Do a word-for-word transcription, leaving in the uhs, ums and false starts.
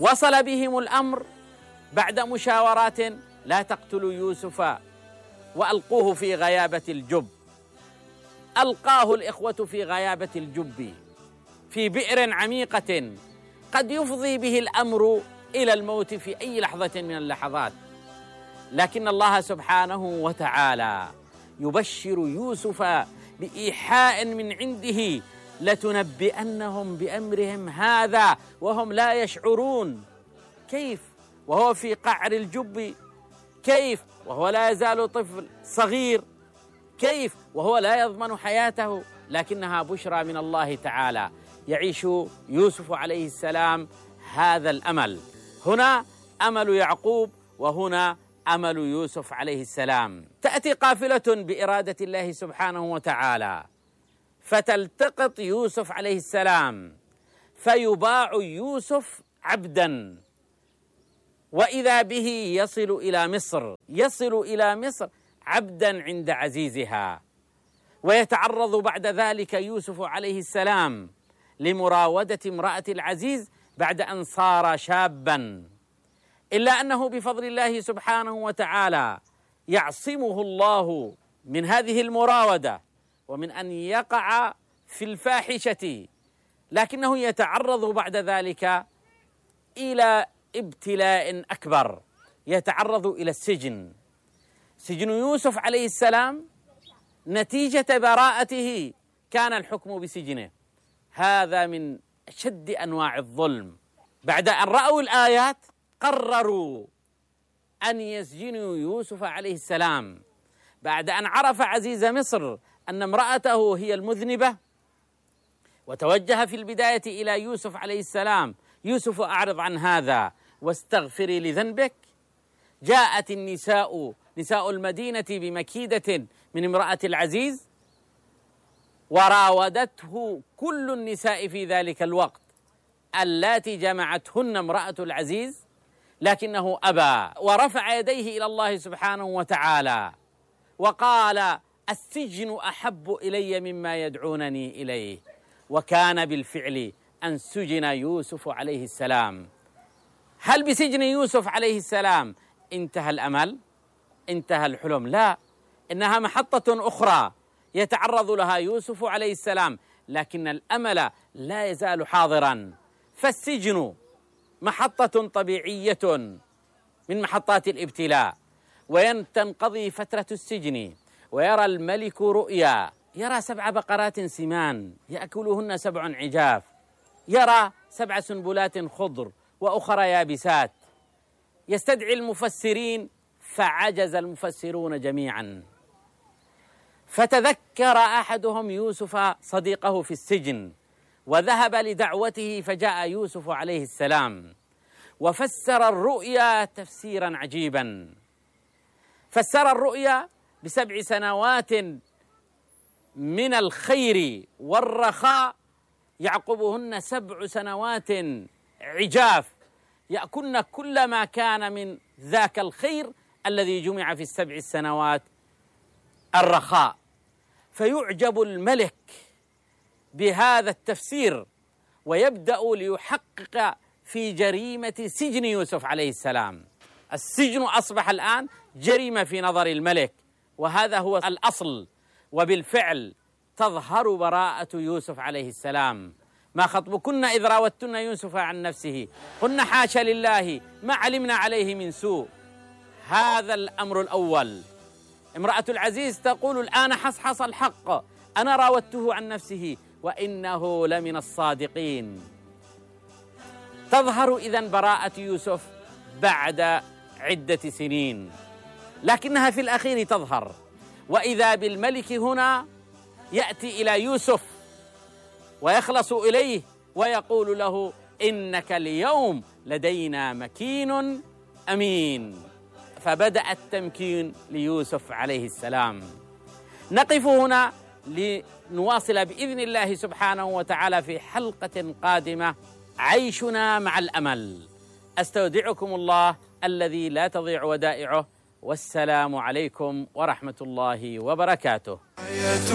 وصل بهم الأمر بعد مشاورات: لا تقتلوا يوسف وألقوه في غيابة الجب. ألقاه الإخوة في غيابة الجب في بئر عميقة قد يفضي به الأمر إلى الموت في أي لحظة من اللحظات، لكن الله سبحانه وتعالى يبشر يوسف بإيحاء من عنده: لتنبئنهم بأمرهم هذا وهم لا يشعرون. كيف وهو في قعر الجب؟ كيف وهو لا يزال طفل صغير؟ كيف وهو لا يضمن حياته؟ لكنها بشرى من الله تعالى. يعيش يوسف عليه السلام هذا الأمل، هنا أمل يعقوب وهنا أمل يوسف عليه السلام. تأتي قافلة بإرادة الله سبحانه وتعالى فتلتقط يوسف عليه السلام، فيباع يوسف عبدا، وإذا به يصل إلى مصر، يصل إلى مصر عبدا عند عزيزها. ويتعرض بعد ذلك يوسف عليه السلام لمراودة امرأة العزيز بعد أن صار شابا، إلا أنه بفضل الله سبحانه وتعالى يعصمه الله من هذه المراودة ومن أن يقع في الفاحشة، لكنه يتعرض بعد ذلك إلى ابتلاء أكبر، يتعرض إلى السجن. سجن يوسف عليه السلام نتيجة براءته كان الحكم بسجنه. هذا من أشد أنواع الظلم. بعد أن رأوا الآيات قرروا أن يسجنوا يوسف عليه السلام. بعد أن عرف عزيز مصر أن امرأته هي المذنبة وتوجه في البداية إلى يوسف عليه السلام: يوسف أعرض عن هذا واستغفري لذنبك. جاءت النساء نساء المدينة بمكيدة من امرأة العزيز وراودته كل النساء في ذلك الوقت اللاتي جمعتهن امرأة العزيز، لكنه أبى ورفع يديه إلى الله سبحانه وتعالى وقال: السجن أحب إلي مما يدعونني إليه. وكان بالفعل أن سجن يوسف عليه السلام. هل بسجن يوسف عليه السلام انتهى الأمل؟ انتهى الحلم؟ لا، إنها محطة أخرى يتعرض لها يوسف عليه السلام، لكن الأمل لا يزال حاضرا. فالسجن محطة طبيعية من محطات الابتلاء، وتنقضي فترة السجن ويرى الملك رؤيا، يرى سبع بقرات سمان يأكلهن سبع عجاف، يرى سبع سنبلات خضر وأخرى يابسات. يستدعي المفسرين فعجز المفسرون جميعا، فتذكر أحدهم يوسف صديقه في السجن وذهب لدعوته، فجاء يوسف عليه السلام وفسر الرؤيا تفسيرا عجيبا. فسر الرؤيا بسبع سنوات من الخير والرخاء يعقبهن سبع سنوات عجاف يأكلن كل ما كان من ذاك الخير الذي جمع في السبع السنوات الرخاء. فيعجب الملك بهذا التفسير ويبدأ ليحقق في جريمة سجن يوسف عليه السلام. السجن أصبح الآن جريمة في نظر الملك، وهذا هو الأصل. وبالفعل تظهر براءة يوسف عليه السلام: ما خطبكن إذ راوتن يوسف عن نفسه قلن حاشا لله ما علمنا عليه من سوء. هذا الأمر الأول. امرأة العزيز تقول: الآن حصحص الحق، أنا راودته عن نفسه وإنه لمن الصادقين. تظهر إذن براءة يوسف بعد عدة سنين، لكنها في الأخير تظهر. وإذا بالملك هنا يأتي إلى يوسف ويخلص إليه ويقول له: إنك اليوم لدينا مكين أمين. فبدأ التمكين ليوسف عليه السلام. نقف هنا لنواصل بإذن الله سبحانه وتعالى في حلقة قادمة عيشنا مع الأمل. أستودعكم الله الذي لا تضيع ودائعه، والسلام عليكم ورحمة الله وبركاته.